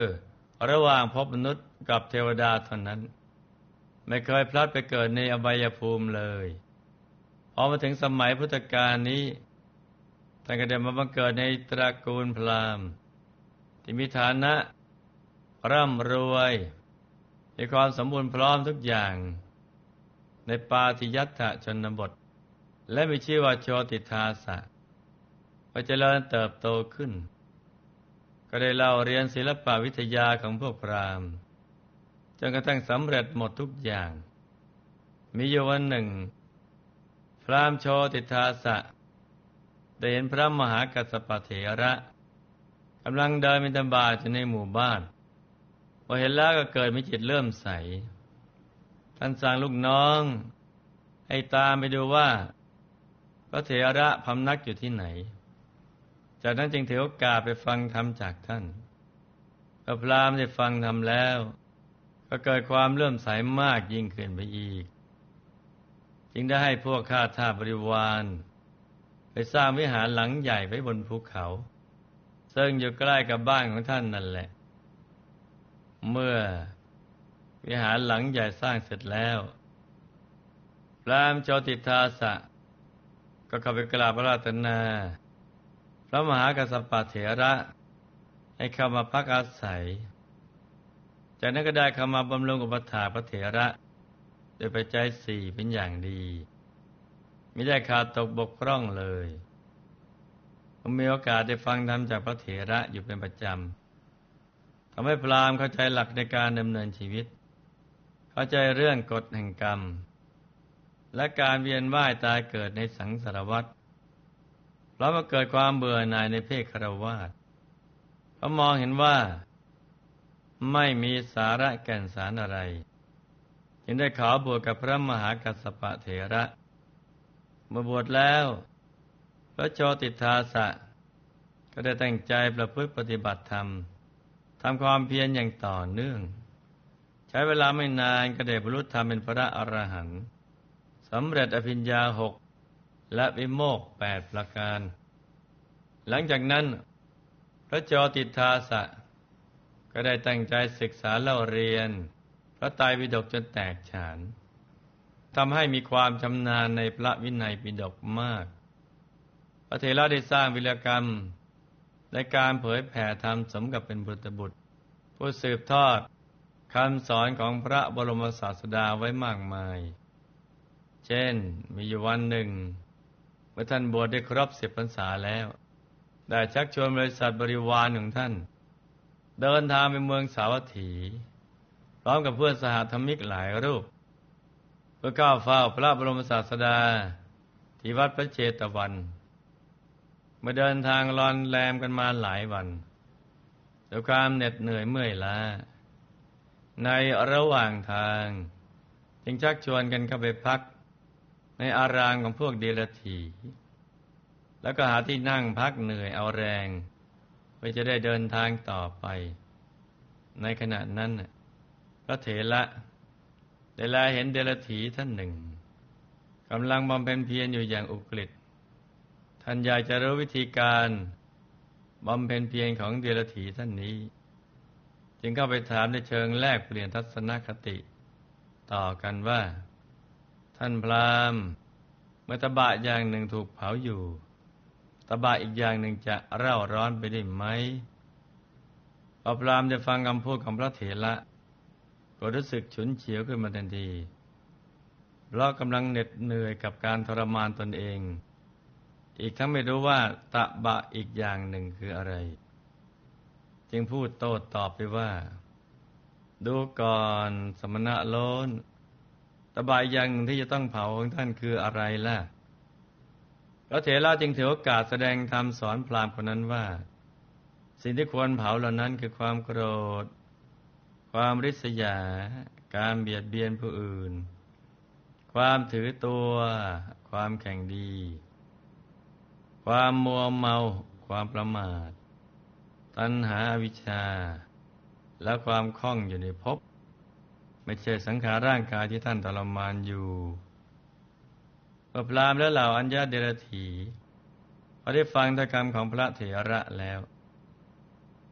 ระหว่างภพมนุษย์กับเทวดาเท่านั้นไม่เคยพลัดไปเกิดในอบายภูมิเลยพอมาถึงสมัยพุทธกาลนี้ท่านก็ได้มาบังเกิดในตระกูลพราหมณ์ที่มีฐานะร่ำรวยมีความสมบูรณ์พร้อมทุกอย่างในปาทิยัตถชนบทและมีชื่อว่าโชติทาสะพอเจริญเติบโตขึ้นก็ได้เล่าเรียนศิลปวิทยาของพวกพราหมณ์จนกระทั่งสำเร็จหมดทุกอย่างมีอยู่วันหนึ่งพราหมณ์โชติทาสะได้เห็นพระมหากัสสปะเถระกำลังเดินบิณฑบาตอยู่ในหมู่บ้านพอเห็นแล้วก็เกิดมีจิตเลื่อมใสท่านสั่งลูกน้องให้ตามไปดูว่าพระเถระพำนักอยู่ที่ไหนจากนั้นจึงถือโอกาสไปฟังธรรมจากท่านพราหมณ์ได้ฟังธรรมแล้วก็เกิดความเลื่อมใสมากยิ่งขึ้นไปอีกจึงได้ให้พวกข้าทาสบริวารไปสร้างวิหารหลังใหญ่ไว้บนภูเขาซึ่งอยู่ใกล้กับบ้านของท่านนั่นแหละเมื่อวิหารหลังใหญ่สร้างเสร็จแล้วพราหมณ์โชติทาสะก็เข้าไปกราบอาราธนาพระมหากัสสปะเถระให้เข้ามาพักอาศัยจากนั้นก็ได้เข้ามาบำรุงอุปถากพระเถระโดยปัจจัยสี่เป็นอย่างดีไม่ได้ขาดตกบกพร่องเลยผมมีโอกาสได้ฟังธรรมจากพระเถระอยู่เป็นประจำทำให้พราหมณ์เข้าใจหลักในการดำเนินชีวิตเข้าใจเรื่องกฎแห่งกรรมและการเวียนว่ายตายเกิดในสังสารวัฏเพราะมาเกิดความเบื่อหน่ายในเพศฆราวาสเขามองเห็นว่าไม่มีสาระแก่นสารอะไรจึงได้ขอบวชกับพระมหากัสสปะเถระเมื่อบวชแล้วพระโชติทาสะก็ได้ตั้งใจประพฤติปฏิบัติธรรมทำความเพียรอย่างต่อเนื่องใช้เวลาไม่นานก็ได้บรรลุธรรมเป็นพระอรหันต์สำเร็จอภิญญาหกและวิโมกข์8ประการหลังจากนั้นพระโชติทาสะก็ได้ตั้งใจศึกษาเล่าเรียนพระไตรปิฎกจนแตกฉานทำให้มีความชำนาญในพระวินัยปิฎกมากพระเถระได้สร้างวิรกรรมในการเผยแผ่ธรรมสมกับเป็นบุตรบุตรผู้สืบทอดคำสอนของพระบรมศาสดาไว้มากมายเช่นมีอยู่วันหนึ่งเมื่อท่านบวชได้ครบ10 พรรษาแล้วได้ชักชวนบริษัทบริวารของท่านเดินทางไปเมืองสาวัตถีพร้อมกับเพื่อนสหธรรมิกหลายรูปเพื่อก้าวเฝ้าพระบรมศาสดาที่วัดพระเชตวันเมื่อเดินทางรอนแรมกันมาหลายวันด้วยความเหน็ดเหนื่อยเมื่อยล้าในระหว่างทางจึงชักชวนกันเข้าไปพักในอารามของพวกเดรัจฉีแล้วก็หาที่นั่งพักเหนื่อยเอาแรงเพื่อจะได้เดินทางต่อไปในขณะนั้นพระเถระได้แลเห็นเดรัจฉีท่านหนึ่งกำลังบำเพ็ญเพียรอยู่อย่างอุกฤษท่านอยากจะรู้วิธีการบำเพ็ญเพียรของเดรัจฉีท่านนี้จึงเข้าไปถามในเชิงแลกเปลี่ยนทัศนคติต่อกันว่าท่านพราหมณ์เมื่อตบะอย่างหนึ่งถูกเผาอยู่ตบะอีกอย่างหนึ่งจะเร่าร้อนไปได้ไหมพอพราหมณ์ได้ฟังคำพูดของพระเถระก็รู้สึกฉุนเฉียวขึ้นมาทันทีเพราะกำลังเหน็ดเหนื่อยกับการทรมานตนเองอีกทั้งไม่รู้ว่าตบะอีกอย่างหนึ่งคืออะไรจึงพูดโต้ตอบไปว่าดูก่อนสมณะโลนตบะอีกอย่างหนึ่งที่จะต้องเผาของท่านคืออะไรล่ะพระเถระจึงถือโอกาสแสดงธรรมสอนพราหมณ์คนนั้นว่าสิ่งที่ควรเผาเหล่านั้นคือความโกรธความริษยาการเบียดเบียนผู้อื่นความถือตัวความแข่งดีความมัวเมาความประมาทตัณหาอวิชชาและความคล้องอยู่ในภพไม่ใช่สังขารร่างกายที่ท่านทรมานอยู่พระพราหมณ์และเหล่าอัญญาเดรัจฉีพอได้ฟังถ้อยคำของพระเถระแล้ว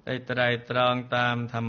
ได้ไตร่ตรองตามธรรม